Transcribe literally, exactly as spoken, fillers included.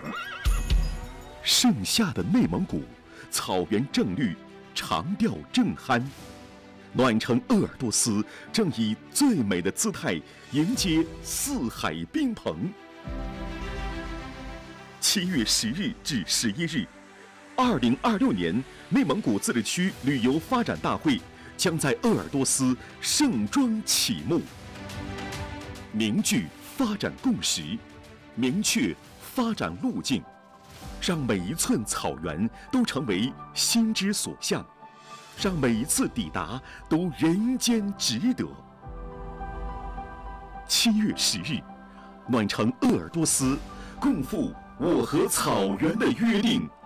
盛夏的内蒙古，草原正绿，长调正酣。暖城鄂尔多斯正以最美的姿态迎接四海宾朋。七月十日至十一日，二零二六年内蒙古自治区旅游发展大会将在鄂尔多斯盛装启幕。凝聚发展共识，明确发展路径，让每一寸草原都成为心之所向，让每一次抵达都人间值得。七月十日，暖城鄂尔多斯，共赴我和草原的约定。